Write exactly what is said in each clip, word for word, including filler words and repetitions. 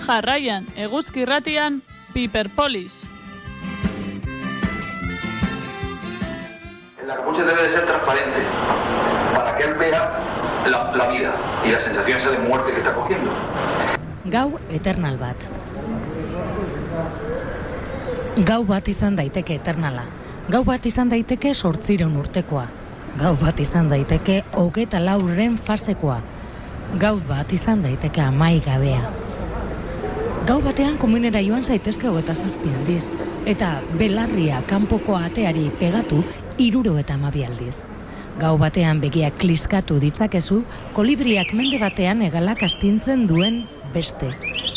Jarraian, eguzki irratian, Piperpolis. La capucha debe de ser transparente para que él vea la, la vida y la sensación esa de muerte que está cogiendo. Gau eternal bat. Gau bat izan daiteke eternala. Gau bat izan daiteke sortziron urtekoa. Gau bat izan daiteke hogeta lauren fasekoa. Gau bat izan daiteke amaigabea. Gau batean komunera joan zaitezke hogeta zazpi aldiz, eta belarria kanpoko ateari pegatu hiruro eta hamabi aldiz. Gau batean begiak kliskatu ditzakezu, kolibriak mende batean hegalak astintzen duen beste.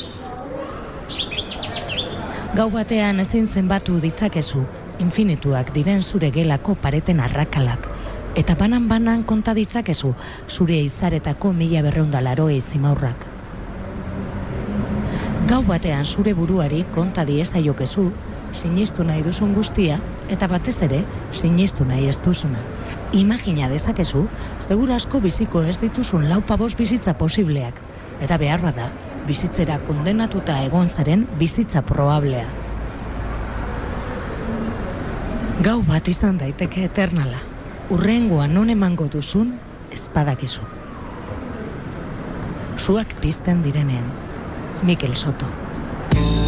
Gau batean ezin zenbatu ditzakezu, infinituak diren zure gelako pareten arrakalak, eta banan-banan konta ditzakezu zure izaretako mila berreunda laroei zimaurrak. Gau batean zure buruari konta diezaiokezu, sinistu nahi duzun guztia, eta batez ere, sinistu nahi ez duzuna. Imagina dezakezu, segura asko biziko ez dituzun lau pabos bizitza posibleak, eta behar bada, bizitzera kondenatuta egon zaren bizitza probablea. Gau bat izan daiteke eternala, urrengoa non emango duzun ezpadakizu. Suak pizten direnean. Mikel Soto.